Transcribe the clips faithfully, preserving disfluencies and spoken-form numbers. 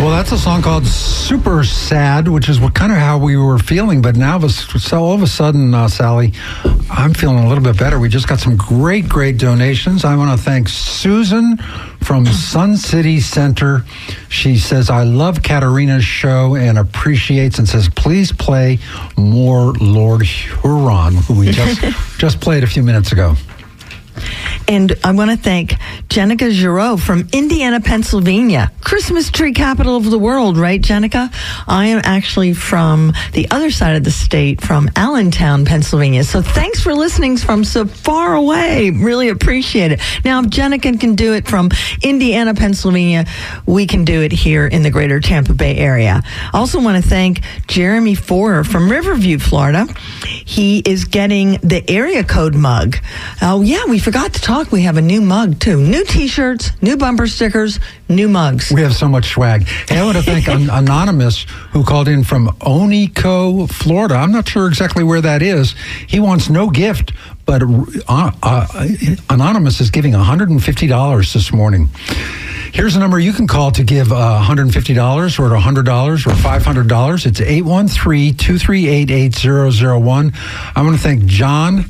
Well, that's a song called Super Sad, which is what kind of how we were feeling. But now, so all of a sudden, uh, Sally, I'm feeling a little bit better. We just got some great, great donations. I want to thank Susan from Sun City Center. She says, I love Katarina's show and appreciates and says, please play more Lord Huron, who we just, just played a few minutes ago. And I want to thank Jenica Giroux from Indiana, Pennsylvania. Christmas tree capital of the world, right, Jenica? I am actually from the other side of the state, from Allentown, Pennsylvania. So thanks for listening from so far away. Really appreciate it. Now, if Jenica can do it from Indiana, Pennsylvania, we can do it here in the greater Tampa Bay area. Also want to thank Jeremy Forer from Riverview, Florida. He is getting the area code mug. Oh, yeah, we forgot to talk. We have a new mug, too. New T-shirts, new bumper stickers, new mugs. We have so much swag. And I want to thank an- Anonymous, who called in from Onico, Florida. I'm not sure exactly where that is. He wants no gift, but uh, uh, Anonymous is giving one hundred fifty dollars this morning. Here's a number you can call to give uh, one hundred fifty dollars or one hundred dollars or five hundred dollars. It's eight one three, two three eight, eight zero zero one. I want to thank John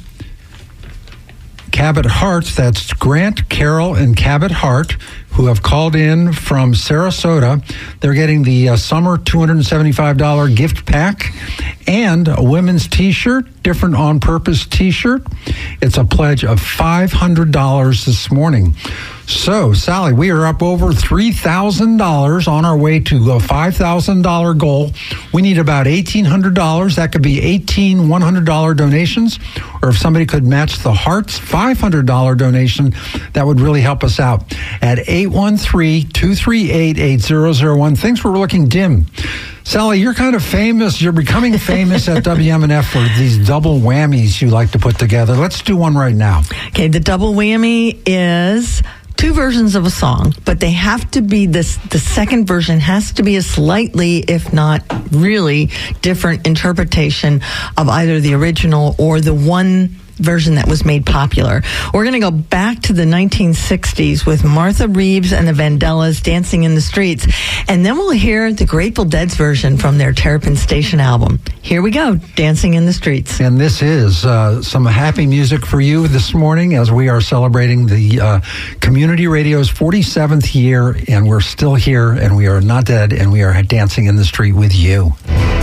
Cabot Hart, that's Grant, Carol, and Cabot Hart, who have called in from Sarasota. They're getting the uh, summer two hundred seventy-five dollars gift pack and a women's T-shirt, different on-purpose T-shirt. It's a pledge of five hundred dollars this morning. So, Sally, we are up over three thousand dollars on our way to a five thousand dollars goal. We need about eighteen hundred dollars. That could be eighteen one hundred dollars donations. Or if somebody could match the Hearts five hundred dollars donation, that would really help us out. At eight one three, two three eight, eight zero zero one. Things were looking dim. Sally, you're kind of famous. You're becoming famous at W M N F for these double whammies you like to put together. Let's do one right now. Okay, the double whammy is two versions of a song, but they have to be this, the second version has to be a slightly, if not really, different interpretation of either the original or the one version that was made popular. We're going to go back to the nineteen sixties with Martha Reeves and the Vandellas, Dancing in the Streets, and then we'll hear the Grateful Dead's version from their Terrapin Station album. Here we go, Dancing in the Streets. And this is uh, some happy music for you this morning as we are celebrating the uh, Community Radio's forty-seventh year, and we're still here, and we are not dead, and we are dancing in the street with you.